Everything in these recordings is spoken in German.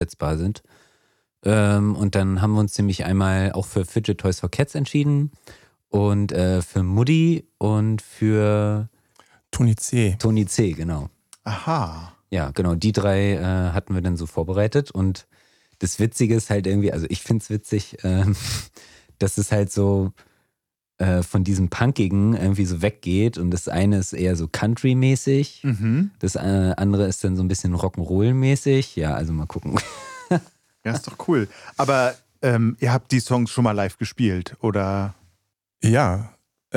umsetzbar sind. Und dann haben wir uns nämlich einmal auch für Fidget Toys for Cats entschieden und für Mutti und für Toni C. Toni C, genau. Aha. Ja, genau, die 3 hatten wir dann so vorbereitet und das Witzige ist halt irgendwie, also ich finde es witzig, dass es halt so von diesem Punkigen irgendwie so weggeht und das eine ist eher so Country-mäßig, das andere ist dann so ein bisschen Rock'n'Roll-mäßig. Ja, also mal gucken. Ja, ist doch cool. Aber ihr habt die Songs schon mal live gespielt, oder? Ja,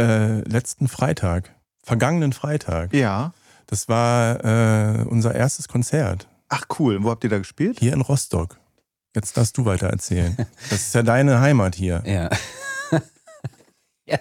vergangenen Freitag. Ja. Das war unser erstes Konzert. Ach cool, wo habt ihr da gespielt? Hier in Rostock. Jetzt darfst du weiter erzählen. Das ist ja deine Heimat hier. Ja. Ja.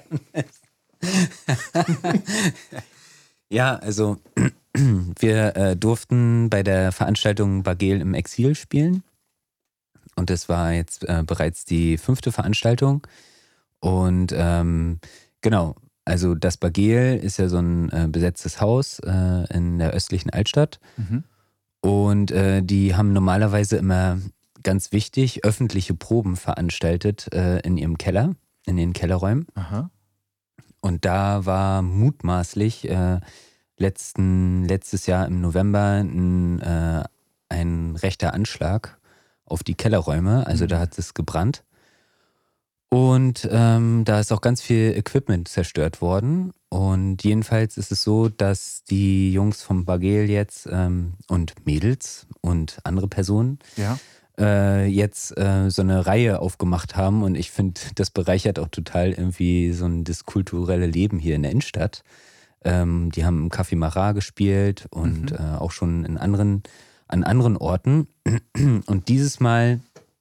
Ja, also wir durften bei der Veranstaltung Bagel im Exil spielen und das war jetzt bereits die 5. Veranstaltung und genau, also das Bagel ist ja so ein besetztes Haus in der östlichen Altstadt und die haben normalerweise immer ganz wichtig öffentliche Proben veranstaltet in ihrem Keller, in den Kellerräumen. Aha. Und da war mutmaßlich letztes Jahr im November ein rechter Anschlag auf die Kellerräume. Also da hat es gebrannt. Und da ist auch ganz viel Equipment zerstört worden. Und jedenfalls ist es so, dass die Jungs vom Bagel jetzt und Mädels und andere Personen Ja. jetzt so eine Reihe aufgemacht haben und ich finde, das bereichert auch total irgendwie so das kulturelle Leben hier in der Innenstadt. Die haben im Café Marat gespielt und auch schon an anderen Orten. Und dieses Mal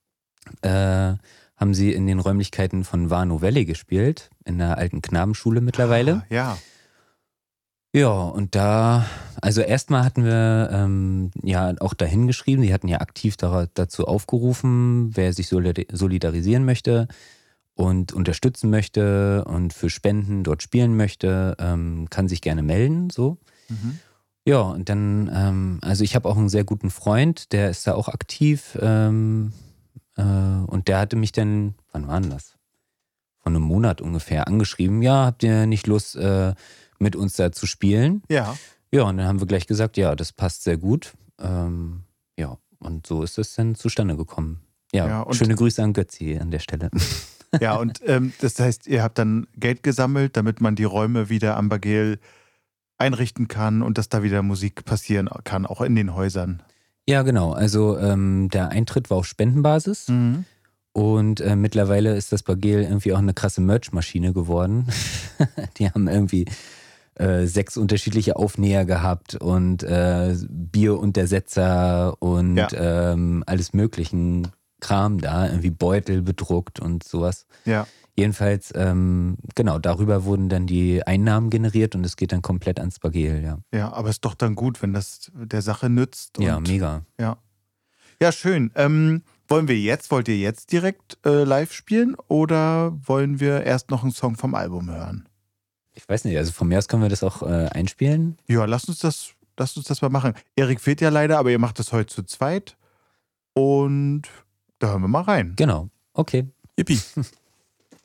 haben sie in den Räumlichkeiten von Warnow Valley gespielt, in der alten Knabenschule mittlerweile. Ah, ja. Ja, und also erstmal hatten wir ja auch dahin geschrieben, die hatten ja aktiv dazu aufgerufen, wer sich solidarisieren möchte und unterstützen möchte und für Spenden dort spielen möchte, kann sich gerne melden, so. Ja, und dann, also ich habe auch einen sehr guten Freund, der ist da auch aktiv und der hatte mich dann, wann war denn das? Vor einem Monat ungefähr angeschrieben, ja, habt ihr nicht Lust, mit uns da zu spielen? Ja. Ja, und dann haben wir gleich gesagt, ja, das passt sehr gut. Ja, und so ist es dann zustande gekommen. Ja, und schöne Grüße an Götzi an der Stelle. Ja, und das heißt, ihr habt dann Geld gesammelt, damit man die Räume wieder am Bagel einrichten kann und dass da wieder Musik passieren kann, auch in den Häusern. Ja, genau. Also der Eintritt war auf Spendenbasis. Und mittlerweile ist das Bagel irgendwie auch eine krasse Merch-Maschine geworden. Die haben irgendwie 6 unterschiedliche Aufnäher gehabt und Bieruntersetzer und alles möglichen Kram da, irgendwie Beutel bedruckt und sowas. Ja. Jedenfalls, genau, darüber wurden dann die Einnahmen generiert und es geht dann komplett ans Bagel, ja. Ja, aber ist doch dann gut, wenn das der Sache nützt. Ja, mega. Ja, ja, schön. Wollt ihr jetzt direkt live spielen oder wollen wir erst noch einen Song vom Album hören? Ich weiß nicht, also von mir aus können wir das auch einspielen. Ja, lasst uns das mal machen. Erik fehlt ja leider, aber ihr macht das heute zu zweit und da hören wir mal rein. Genau, okay. Yippie.